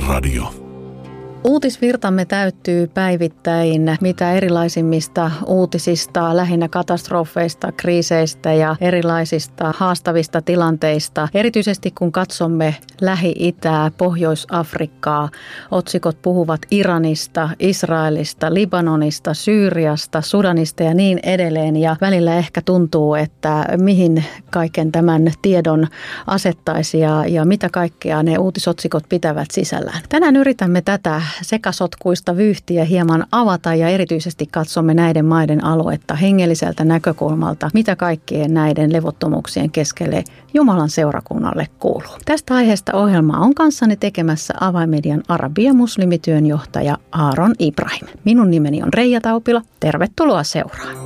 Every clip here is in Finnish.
Avainradio. Uutisvirtamme täyttyy päivittäin mitä erilaisimmista uutisista, lähinnä katastrofeista, kriiseistä ja erilaisista haastavista tilanteista. Erityisesti kun katsomme Lähi-Itää, Pohjois-Afrikkaa, otsikot puhuvat Iranista, Israelista, Libanonista, Syyriasta, Sudanista ja niin edelleen. Ja välillä ehkä tuntuu, että mihin kaiken tämän tiedon asettaisi ja mitä kaikkea ne uutisotsikot pitävät sisällään. Tänään yritämme tätä sekasotkuista vyyhtiä hieman avata ja erityisesti katsomme näiden maiden aluetta hengelliseltä näkökulmalta, mitä kaikkien näiden levottomuuksien keskelle Jumalan seurakunnalle kuuluu. Tästä aiheesta ohjelmaa on kanssani tekemässä Avainmedian arabia-muslimityönjohtaja Aaron Ibrahim. Minun nimeni on Reija Taupila. Tervetuloa seuraan.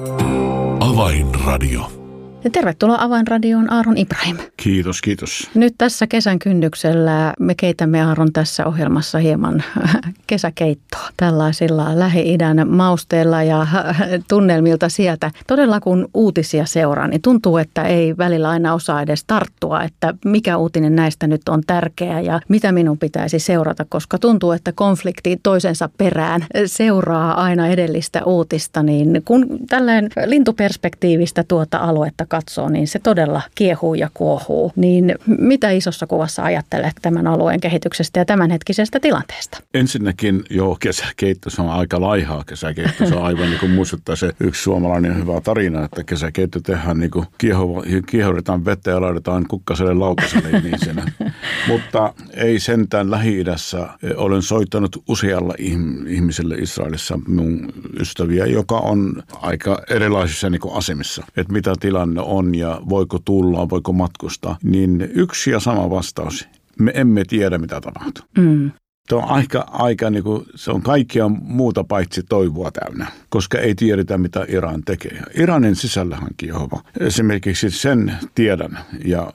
Avainradio. Ja tervetuloa Avainradioon Aaron Ibrahim. Kiitos, kiitos. Nyt tässä kesän kynnyksellä me keitämme Aaron tässä ohjelmassa hieman kesäkeittoa tällaisilla Lähi-idän mausteilla ja tunnelmilta sieltä. Todella kun uutisia seuraa, niin tuntuu, että ei välillä aina osaa edes tarttua, että mikä uutinen näistä nyt on tärkeä ja mitä minun pitäisi seurata, koska tuntuu, että konflikti toisensa perään seuraa aina edellistä uutista, niin kun tällainen lintuperspektiivistä tuota aluetta katsoo, niin se todella kiehuu ja kuohuu. Niin mitä isossa kuvassa ajattelet tämän alueen kehityksestä ja tämänhetkisestä tilanteesta? Ensinnäkin kesäkeitto, se on aika laihaa kesäkeitto. Se on aivan niin kuin muistuttaa se yksi suomalainen hyvä tarina, että kesäkeitto tehdään niin kuin kiehoudetaan vettä ja laitetaan kukkaselle lautaselle. Niin siinä. Mutta ei sentään Lähi-idässä. Olen soittanut usealla ihmiselle Israelissa mun ystäviä, joka on aika erilaisissa niin kuin asemissa. Että mitä tilanne on ja voiko tulla, voiko matkustaa, niin yksi ja sama vastaus. Me emme tiedä, mitä tapahtuu. Se on aika niin kuin, se on kaikkea muuta paitsi toivoa täynnä, koska ei tiedetä, mitä Iran tekee. Iranin sisällähän kiehova. Esimerkiksi sen tiedän ja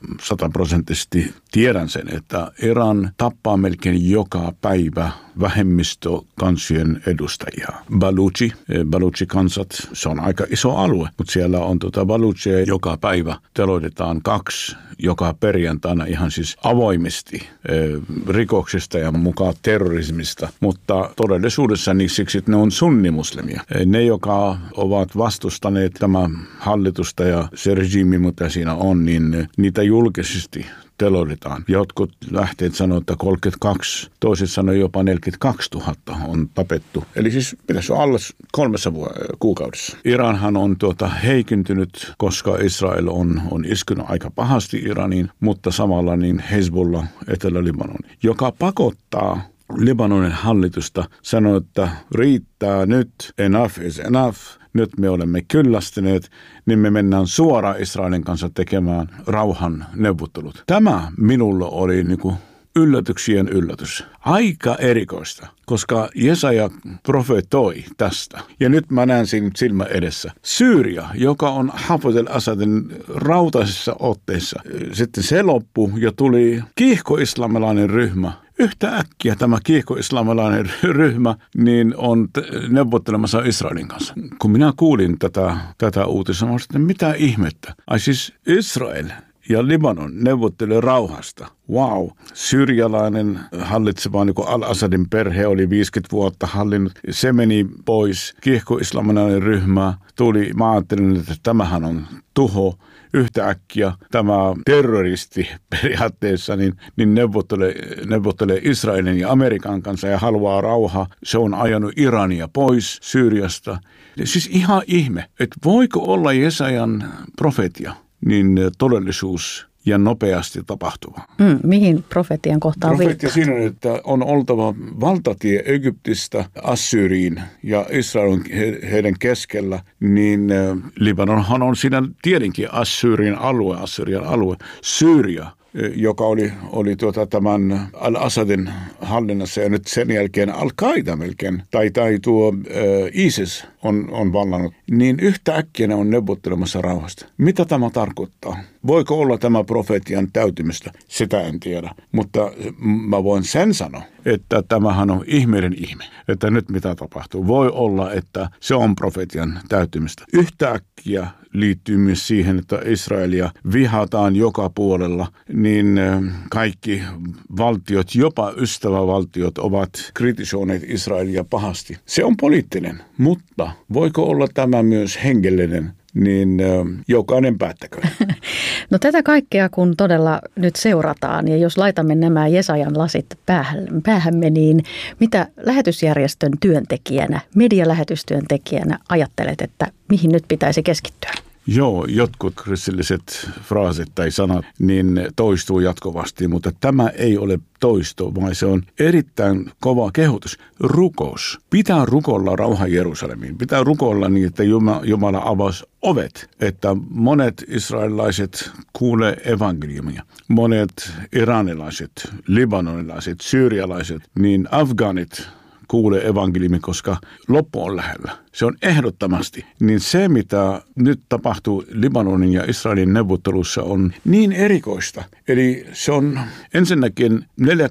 100% tiedän sen, että Iran tappaa melkein joka päivä vähemmistökansojen edustajia. Baluchi-kansat, se on aika iso alue, mutta siellä on Baluchia joka päivä. Teloitetaan 2 joka perjantaina ihan siis avoimesti rikoksista ja mukaan terrorismista, mutta todellisuudessa niin siksi, että ne on sunnimuslimia. Ne, jotka ovat vastustaneet tämä hallitusta ja se regiimi, mitä siinä on, niin niitä julkisesti teloitetaan. Jotkut lähteet sanoo, että 32, toiset sanoo jopa 42 000 on tapettu. Eli siis pitäisi olla alle 3 kuukaudessa. Iranhan on heikentynyt, koska Israel on iskunut aika pahasti Iraniin, mutta samalla niin Hezbollah Etelä-Libanon, joka pakottaa Libanonin hallitusta sanoo, että riittää nyt, enough is enough. Nyt me olemme kyllästyneet, niin me mennään suoraan Israelin kanssa tekemään rauhan neuvottelut. Tämä minulla oli niinku yllätyksien yllätys. Aika erikoista, koska Jesaja profetoi tästä. Ja nyt mä näen siinä silmä edessä. Syyria, joka on Hafez al-Assadin rautaisessa otteessa. Sitten se loppui ja tuli kiihko-islamilainen ryhmä. Yhtä äkkiä tämä kiihko-islamilainen ryhmä niin on neuvottelemassa Israelin kanssa. Kun minä kuulin tätä uutista, mä että mitä ihmettä? Ai siis Israel ja Libanon neuvottelee rauhasta. Wow. Syyrialainen hallitseva niin kuin al-Assadin perhe oli 50 vuotta hallinnut. Se meni pois. Kiihko-islamilainen ryhmä tuli. Mä ajattelin, että tämähän on tuho. Yhtäkkiä tämä terroristi periaatteessa niin neuvottelee Israelin ja Amerikan kanssa ja haluaa rauhaa. Se on ajanut Irania pois Syyriasta. Siis ihan ihme, että voiko olla Jesajan profetia niin todellisuus ja nopeasti tapahtuva. Mihin profetian kohtaan viittaa? Profetia siinä, että on oltava valtatie Egyptistä Assyriin ja Israel heidän keskellä, niin Libanonhan on siinä tietenkin Assyrian alue, Syyria, joka oli tämän al-Assadin hallinnassa ja nyt sen jälkeen Al-Qaida melkein, tai ISIS on vallannut, niin yhtäkkiä ne on neuvottelemassa rauhasta. Mitä tämä tarkoittaa? Voiko olla tämä profetian täytymistä? Sitä en tiedä. Mutta mä voin sen sanoa, että tämähän on ihmeiden ihme. Että nyt mitä tapahtuu. Voi olla, että se on profetian täytymistä. Yhtäkkiä liittyy myös siihen, että Israelia vihataan joka puolella, niin kaikki valtiot, jopa ystävävaltiot ovat kritisoineet Israelia pahasti. Se on poliittinen, mutta voiko olla tämä myös hengellinen? Niin jokainen päättäköön. No tätä kaikkea kun todella nyt seurataan ja jos laitamme nämä Jesajan lasit päähämme, niin mitä lähetysjärjestön työntekijänä, medialähetystyöntekijänä ajattelet, että mihin nyt pitäisi keskittyä? Joo, jotkut kristilliset fraasit tai sanat niin toistuu jatkuvasti, mutta tämä ei ole toisto, vaan se on erittäin kova kehotus. Rukous. Pitää rukoilla rauha Jerusalemiin. Pitää rukoilla niin, että Jumala avasi ovet, että monet israelilaiset kuulee evankeliumia. Monet iranilaiset, libanonilaiset, syyrialaiset, niin afgaanit kuulee evankeliumi, koska loppu on lähellä. Se on ehdottomasti. Niin se, mitä nyt tapahtuu Libanonin ja Israelin neuvottelussa on niin erikoista. Eli se on ensinnäkin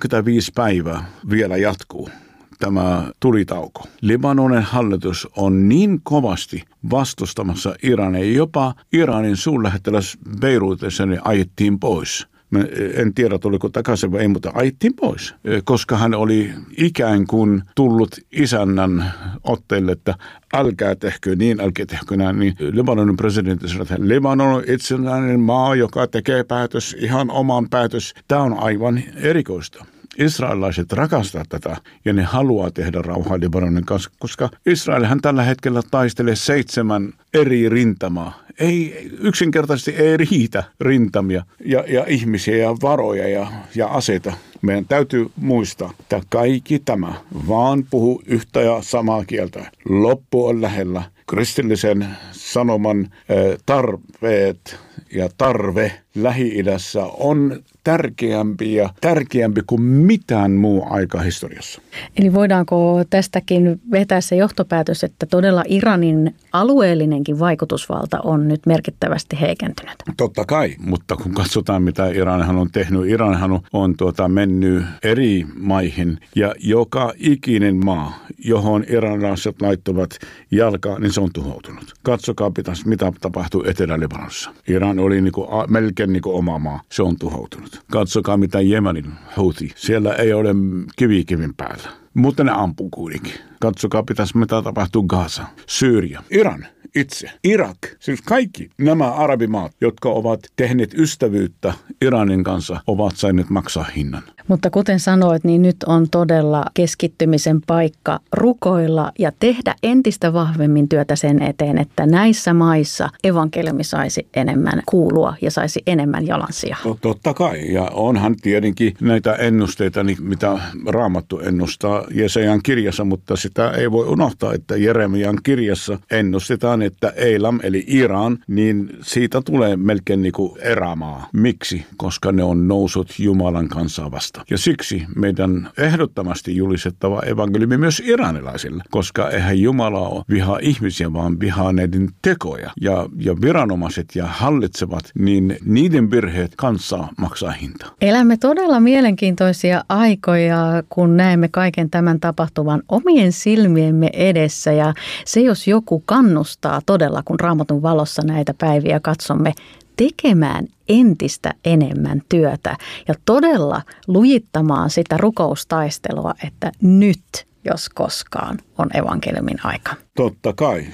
45 päivää vielä jatkuu tämä tulitauko. Libanonin hallitus on niin kovasti vastustamassa Irania. Jopa Iranin suurlähettiläs Beirutissa ne ajettiin pois. En tiedä, tuliko takaisin vai ei, mutta ajettiin pois, koska hän oli ikään kuin tullut isännän otteelle, että älkää tehkö niin, älkää tehkö näin. Niin Libanonin presidentti sanoi, että Libanon on itsenäinen maa, joka tekee päätös, ihan oman päätös. Tämä on aivan erikoista. Israelilaiset rakastavat tätä ja ne haluaa tehdä rauhaa Libanonin kanssa, koska Israelhän tällä hetkellä taistelee 7 eri rintamaa. Yksinkertaisesti ei riitä rintamia ja ihmisiä ja varoja ja aseita. Meidän täytyy muistaa, että kaikki tämä vaan puhuu yhtä ja samaa kieltä. Loppu on lähellä. Kristillisen sanoman tarpeet ja tarve Lähi-idässä on tärkeämpi kuin mitään muu aika historiassa. Eli voidaanko tästäkin vetää se johtopäätös, että todella Iranin alueellinenkin vaikutusvalta on nyt merkittävästi heikentynyt? Totta kai, mutta kun katsotaan mitä Iranhan on tehnyt, Iranhan on mennyt eri maihin ja joka ikinen maa, johon iranilaiset laittavat jalkaa, niin se on tuhoutunut. Katsokaa mitä tapahtuu Etelä-Libanonissa. Iran oli melkein oma maa. Se on tuhoutunut. Katsokaa mitä Jemenin Houthi. Siellä ei ole kivin päällä. Mutta ne ampuu kuitenkin. Katsokaa mitä tapahtuu Gaza, Syyria, Iran itse, Irak. Siis kaikki nämä arabimaat, jotka ovat tehneet ystävyyttä Iranin kanssa, ovat saaneet maksaa hinnan. Mutta kuten sanoit, niin nyt on todella keskittymisen paikka rukoilla ja tehdä entistä vahvemmin työtä sen eteen, että näissä maissa evankeliumi saisi enemmän kuulua ja saisi enemmän jalansijaa. Totta kai. Ja onhan tietenkin näitä ennusteita, mitä Raamattu ennustaa Jesajan kirjassa, mutta sitä ei voi unohtaa, että Jeremian kirjassa ennustetaan, että Eilam eli Iran, niin siitä tulee melkein erämaa. Miksi? Koska ne on noussut Jumalan kanssa vastaan. Ja siksi meidän ehdottomasti julistettava evankeliumi myös iranilaisille, koska eihän Jumala ole vihaa ihmisiä, vaan vihaa näiden tekoja. Ja viranomaiset ja hallitsevat, niin niiden virheet kanssa maksaa hinta. Elämme todella mielenkiintoisia aikoja, kun näemme kaiken tämän tapahtuvan omien silmiemme edessä. Ja se, jos joku kannustaa todella, kun Raamatun valossa näitä päiviä katsomme, tekemään entistä enemmän työtä ja todella lujittamaan sitä rukoustaistelua, että nyt, jos koskaan, on evankeliumin aika. Totta kai.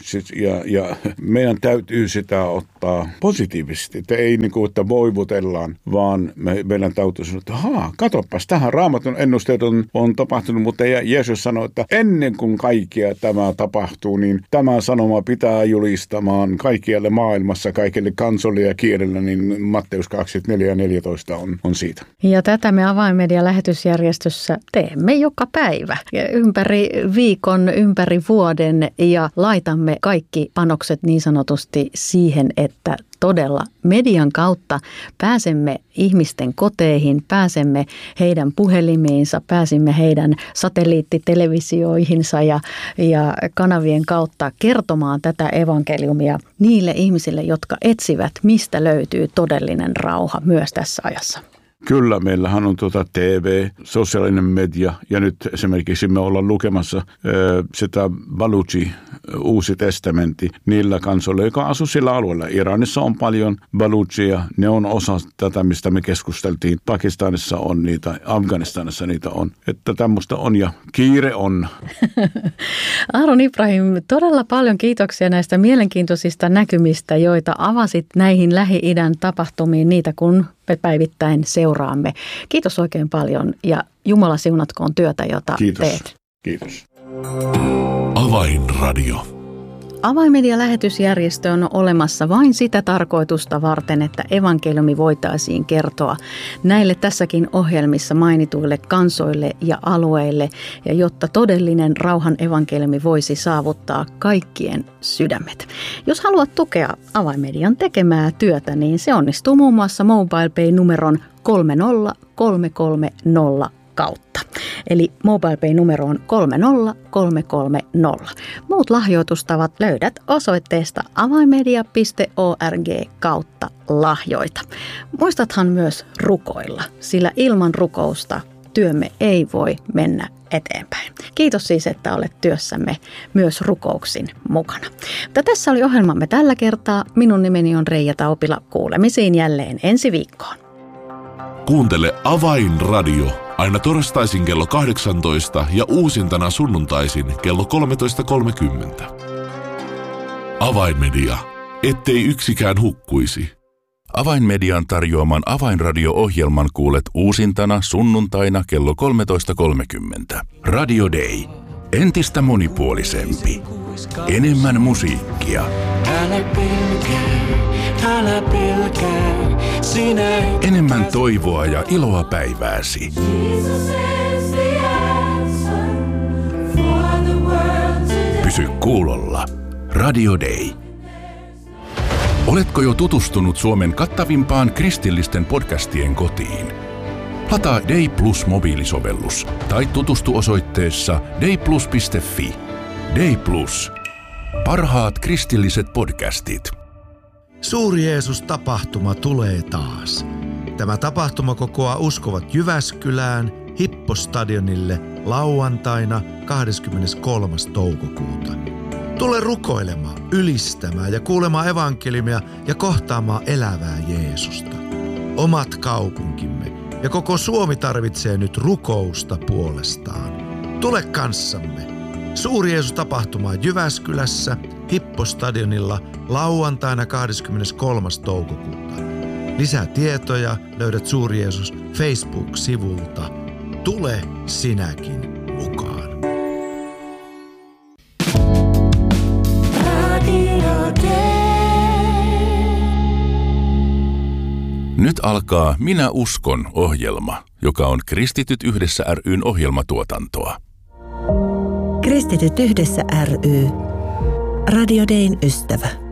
Ja meidän täytyy sitä ottaa positiivisesti. Että ei että voivutellaan, vaan meidän täytyy sanoa, että katsopas, tähän Raamatun ennusteet on tapahtunut, mutta Jeesus sanoi, että ennen kuin kaikkea tämä tapahtuu, niin tämä sanoma pitää julistamaan kaikkialle maailmassa, kaikille kansoille ja kielellä, niin Matteus 24:14 on siitä. Ja tätä me Avainmedia lähetysjärjestössä teemme joka päivä ympäri viikon, ympäri vuoden ja laitamme kaikki panokset niin sanotusti siihen, että todella median kautta pääsemme ihmisten koteihin, pääsemme heidän puhelimiinsa, pääsimme heidän satelliittitelevisioihinsa ja kanavien kautta kertomaan tätä evankeliumia niille ihmisille, jotka etsivät, mistä löytyy todellinen rauha myös tässä ajassa. Kyllä, meillähän on TV, sosiaalinen media ja nyt esimerkiksi me ollaan lukemassa sitä Baluchi, Uusi testamentti, niillä kansoilla, joka asuu sillä alueella. Iranissa on paljon Baluchia, ne on osa tätä, mistä me keskusteltiin. Pakistanissa on niitä, Afganistanissa niitä on. Että tämmöistä on ja kiire on. Aaron Ibrahim, todella paljon kiitoksia näistä mielenkiintoisista näkymistä, joita avasit näihin Lähi-idän tapahtumiin, niitä kun me päivittäin seuraamme. Kiitos oikein paljon ja Jumala siunatkoon työtä, jota teet. Kiitos. Avainradio. Avainmedia-lähetysjärjestö on olemassa vain sitä tarkoitusta varten, että evankeliumi voitaisiin kertoa näille tässäkin ohjelmissa mainituille kansoille ja alueille, ja jotta todellinen rauhan evankeliumi voisi saavuttaa kaikkien sydämet. Jos haluat tukea Avainmedian tekemää työtä, niin se onnistuu muun muassa MobilePay-numeron 30330 kautta. Eli MobilePay-numero on 30330. Muut lahjoitustavat löydät osoitteesta avainmedia.org kautta lahjoita. Muistathan myös rukoilla, sillä ilman rukousta työmme ei voi mennä eteenpäin. Kiitos siis, että olet työssämme myös rukouksin mukana. Mutta tässä oli ohjelmamme tällä kertaa. Minun nimeni on Reija Taupila. Kuulemisiin jälleen ensi viikkoon. Kuuntele Avainradio aina torstaisin kello 18 ja uusintana sunnuntaisin kello 13.30. Avainmedia, ettei yksikään hukkuisi. Avainmedian tarjoaman Avainradio-ohjelman kuulet uusintana sunnuntaina kello 13.30. Radio Day. Entistä monipuolisempi. Enemmän musiikkia. Älä pelkää, enemmän toivoa ja iloa päivääsi. Pysy kuulolla. Radio Day. Oletko jo tutustunut Suomen kattavimpaan kristillisten podcastien kotiin? Lataa Day Plus mobiilisovellus tai tutustu osoitteessa dayplus.fi. Day Plus. Parhaat kristilliset podcastit. Suuri Jeesus-tapahtuma tulee taas. Tämä tapahtuma kokoaa uskovat Jyväskylään Hippostadionille lauantaina 23. toukokuuta. Tule rukoilemaan, ylistämään ja kuulemaan evankeliumia ja kohtaamaan elävää Jeesusta. Omat kaupunkimme ja koko Suomi tarvitsee nyt rukousta puolestaan. Tule kanssamme. Suuri Jeesus-tapahtuma Jyväskylässä Hippostadionilla lauantaina 23. toukokuuta. Lisää tietoja löydät Suuri Jeesus Facebook-sivulta. Tule sinäkin mukaan. Nyt alkaa Minä uskon -ohjelma, joka on Kristityt yhdessä ry:n ohjelmatuotantoa. Kristityt yhdessä ry. Radio Dayn ystävä.